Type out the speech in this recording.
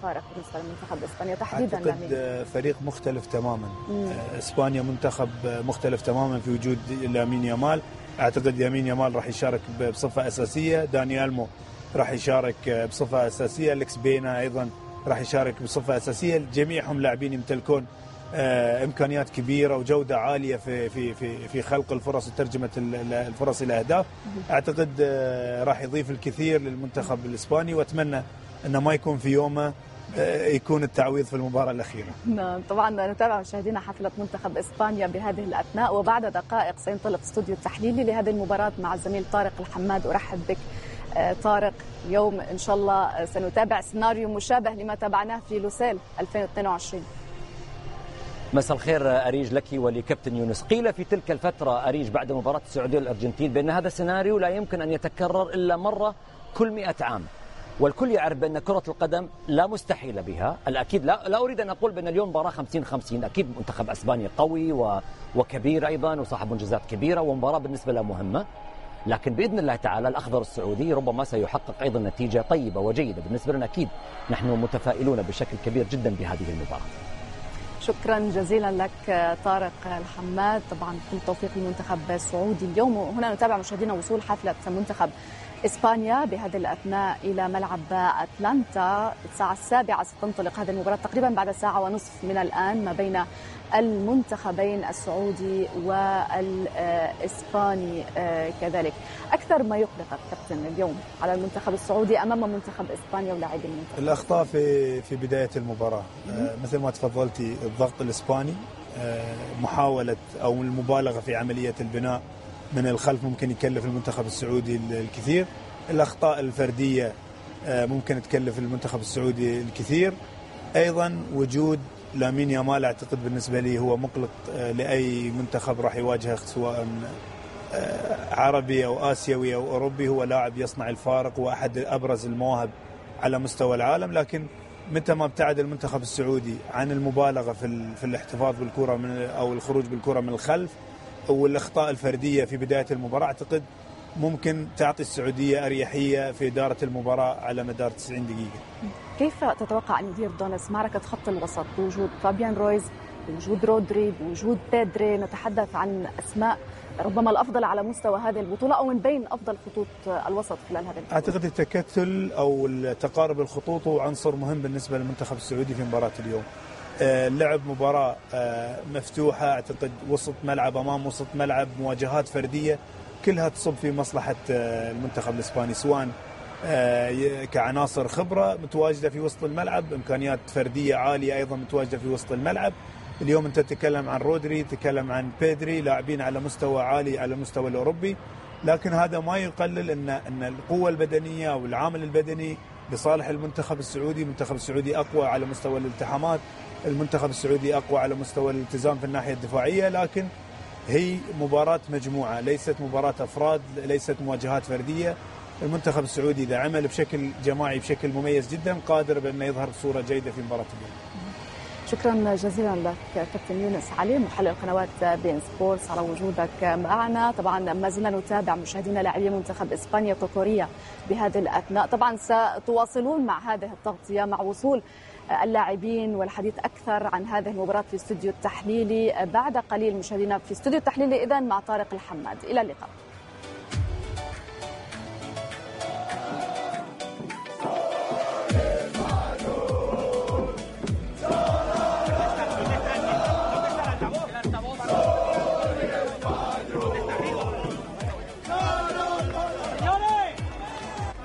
طارق بالنسبة لمنتخب إسبانيا تحديدا؟ أعتقد فريق مختلف تماما. إسبانيا منتخب مختلف تماما في وجود لامين يامال. أعتقد لامين يامال راح يشارك بصفة أساسية، داني ألمو راح يشارك بصفة أساسية، أليكس بينا أيضا راح يشارك بصفة أساسية. جميعهم لاعبين يمتلكون إمكانيات كبيرة وجودة عالية في خلق الفرص وترجمة الفرص إلى أهداف. أعتقد راح يضيف الكثير للمنتخب الإسباني، وأتمنى أنه ما يكون في يومه يكون التعويض في المباراة الأخيرة. نعم طبعا نتابع مشاهدينا حفلة منتخب إسبانيا بهذه الأثناء، وبعد دقائق سينطلق استوديو التحليلي لهذه المباراة مع الزميل طارق الحماد. أرحب بك طارق. اليوم إن شاء الله سنتابع سيناريو مشابه لما تابعناه في لوسيل 2022. مساء الخير أريج لك ولكابتن يونس. قيل في تلك الفترة أريج بعد مباراة السعودية والأرجنتين بأن هذا السيناريو لا يمكن أن يتكرر إلا مرة كل 100 عام، والكل يعرف بأن كرة القدم لا مستحيل بها. الأكيد لا أريد أن أقول بأن اليوم مباراة 50-50. أكيد منتخب أسبانيا قوي وكبير أيضا وصاحب إنجازات كبيرة ومباراة بالنسبة له مهمة، لكن بإذن الله تعالى الأخضر السعودي ربما سيحقق أيضا نتيجة طيبة وجيدة بالنسبة لنا. أكيد نحن متفائلون بشكل كبير جدا بهذه المباراة. شكرا جزيلا لك طارق الحماد. طبعا كل توفيق للمنتخب السعودي اليوم. هنا نتابع مشاهدينا وصول حفلة منتخب إسبانيا بهذه الأثناء إلى ملعب أتلانتا. الساعة 7 ستنطلق هذه المباراة تقريبا بعد ساعة ونصف من الآن ما بين المنتخبين السعودي والإسباني كذلك. أكثر ما يقلق كابتن اليوم على المنتخب السعودي أمام منتخب إسبانيا ولاعبي المنتخب؟ الأخطاء في بداية المباراة، مثل ما تفضلتي، الضغط الإسباني، محاولة أو المبالغة في عملية البناء من الخلف ممكن يكلف المنتخب السعودي الكثير. الأخطاء الفردية ممكن تكلف المنتخب السعودي الكثير. أيضا وجود لامين يامال أعتقد بالنسبة لي هو مقلق لأي منتخب راح يواجهه، سواء عربي أو آسيوي أو أوروبي. هو لاعب يصنع الفارق وأحد أبرز المواهب على مستوى العالم، لكن متى ما ابتعد المنتخب السعودي عن المبالغة في الاحتفاظ بالكرة أو الخروج بالكرة من الخلف والأخطاء الفردية في بداية المباراة، أعتقد ممكن تعطي السعودية أريحية في إدارة المباراة على مدار 90 دقيقة. كيف تتوقع أن يدير دونس معركة خط الوسط بوجود فابيان رويز، بوجود رودري، بوجود بيدري؟ نتحدث عن أسماء ربما الأفضل على مستوى هذه البطولة أو من بين أفضل خطوط الوسط خلال هذه البطولة. أعتقد التكتل أو تقارب الخطوط هو عنصر مهم بالنسبة للمنتخب السعودي في مباراة اليوم. لعب مباراة مفتوحة، أعتقد وسط ملعب أمام وسط ملعب، مواجهات فردية كلها تصب في مصلحة المنتخب الإسباني، سواء كعناصر خبرة متواجدة في وسط الملعب، إمكانيات فردية عالية أيضا متواجدة في وسط الملعب. اليوم أنت تتكلم عن رودري، تتكلم عن بيدري، لاعبين على مستوى عالي على المستوى الأوروبي، لكن هذا ما يقلل أن القوة البدنية أو العامل البدني لصالح المنتخب السعودي. المنتخب السعودي أقوى على مستوى الالتحامات، المنتخب السعودي أقوى على مستوى الالتزام في الناحية الدفاعية، لكن هي مباراة مجموعة، ليست مباراة أفراد، ليست مواجهات فردية. المنتخب السعودي إذا عمل بشكل جماعي بشكل مميز جدا قادر بأن يظهر بصورة جيدة في مباراة اليوم. شكرا جزيلا لك كابتن يونس علي محلل قنوات بي ان سبورتس على وجودك معنا. طبعا ما زلنا نتابع مشاهدينا لاعبي منتخب اسبانيا وكوريا بهذه الاثناء. طبعا ستواصلون مع هذه التغطيه مع وصول اللاعبين والحديث اكثر عن هذه المباراه في استوديو التحليلي بعد قليل. مشاهدينا في استوديو التحليلي اذا مع طارق الحماد. الى اللقاء.